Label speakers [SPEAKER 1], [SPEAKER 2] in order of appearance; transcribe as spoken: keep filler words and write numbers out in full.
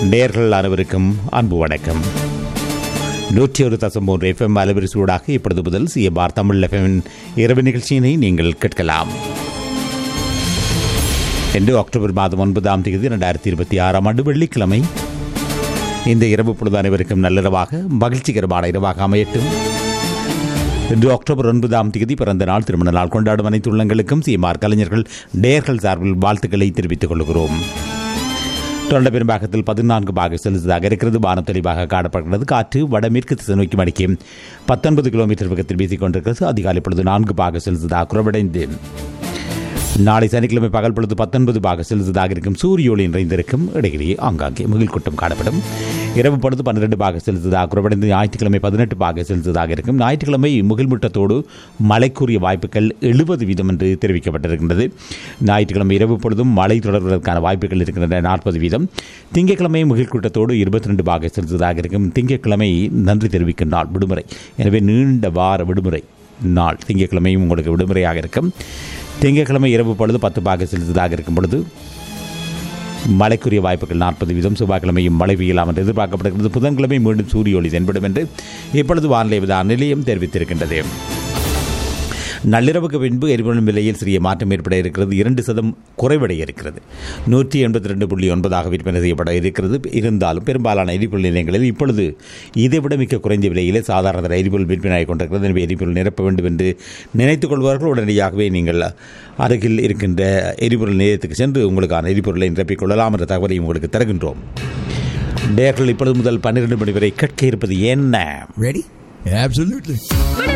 [SPEAKER 1] நேயர்கள் அனைவருக்கும் அன்பு வணக்கம். நூற்றி ஒரு தசம் மூன்று எஃப்எம் அலைவரிசையூடாக இப்பொழுது முதல் சிஎம்ஆர் தமிழ் எஃப்எம்மின் இரவு நிகழ்ச்சியினை நீங்கள் கேட்கலாம். இன்று அக்டோபர் மாதம் ஒன்பதாம் தேதி இரண்டாயிரத்தி இருபத்தி ஆறாம் ஆண்டு வெள்ளிக்கிழமை. இந்த இரவு பொழுது அனைவருக்கும் நள்ளிரவாக மகிழ்ச்சிகரமான இரவாக அமையட்டும். இன்று அக்டோபர் ஒன்பதாம் தேதி பிறந்த நாள், திருமண நாள் கொண்டாடும் அனைத்து உள்ளங்களுக்கும் சிஎம்ஆர் கலைஞர்கள் நேயர்கள் சார்பில் வாழ்த்துக்களை தெரிவித்துக் கொள்கிறோம். தொடர்ந்த பெரும்பாகத்தில் பதினான்கு பாக செலுத்ததாக இருக்கிறது. வானம் தெளிவாக காணப்படுகிறது. காற்று வடமேற்கு திசை நோக்கி மணிக்கு பத்தொன்பது கிலோமீட்டர் வேகத்தில் வீசிக் கொண்டிருக்கிறது. அதிகாலை பொழுது நான்கு பாக செலுத்ததாக குறைவடைந்து நாளை சனிக்கிழமை பகல் பொழுது பத்தொன்பது பாக செலுத்ததாக இருக்கும். சூரிய ஒளி நிறைந்திருக்கும். இடையிலேயே ஆங்காங்கே முகில் கூட்டம் காணப்படும். இரவு பொழுது பன்னிரண்டு பாக செலுத்ததாக குறைவடைந்து ஞாயிற்றுக்கிழமை பதினெட்டு பாக செலுத்ததாக இருக்கும். ஞாயிற்றுக்கிழமை முகில் முட்டத்தோடு மழைக்குரிய வாய்ப்புகள் எழுபது வீதம் என்று தெரிவிக்கப்பட்டிருக்கின்றது. ஞாயிற்றுக்கிழமை இரவு பொழுதும் மழை தொடர்வதற்கான வாய்ப்புகள் இருக்கின்றன, நாற்பது வீதம். திங்கட்கிழமை முகில் கூட்டத்தோடு இருபத்தி ரெண்டு பாக செலுத்ததாக இருக்கும். திங்கட்கிழமை நன்றி தெரிவிக்கும் நாள், விடுமுறை. எனவே நீண்ட வார விடுமுறை நாள் திங்கட்கிழமையும் உங்களுக்கு விடுமுறையாக இருக்கும். திங்கட்கிழமை இரவு பொழுது பத்து பாக செலுத்ததாக இருக்கும் பொழுது மழைக்குரிய வாய்ப்புகள் நாற்பது வீதம். செவ்வாய்க்கிழமையும் மழை பெய்யலாம் என்று எதிர்பார்க்கப்படுகிறது. புதன்கிழமை மீண்டும் சூரிய ஒளி தென்படும் என்று இப்பொழுது வானிலை நிலையம் தெரிவித்திருக்கின்றது. நள்ளிரவுக்கு பின்பு எரிபொருள் விலையில் சிறிய மாற்றம் ஏற்பட இருக்கிறது. இரண்டு சதம் குறைவடைய இருக்கிறது. நூற்றி எண்பத்தி ரெண்டு புள்ளி ஒன்பதாக விற்பனை செய்யப்பட இருக்கிறது. இருந்தாலும் பெரும்பாலான எரிபொருள் நிலையங்களில் இப்பொழுது இதைவிட மிக குறைந்த விலையிலே சாதாரண எரிபொருள் விற்பனையாகிக் கொண்டிருக்கிறது. எனவே எரிபொருள் நிரப்ப வேண்டும் என்று நினைத்துக் கொள்வார்கள் உடனடியாகவே நீங்கள் அருகில் இருக்கின்ற எரிபொருள் நிலையத்துக்கு சென்று உங்களுக்கான எரிபொருளை நிரப்பிக் கொள்ளலாம் என்ற தகவலை உங்களுக்கு தருகின்றோம். நேயர்கள் இப்பொழுது முதல் பன்னிரண்டு மணி வரை கேட்க இருப்பது என்ன?
[SPEAKER 2] Ready? Absolutely.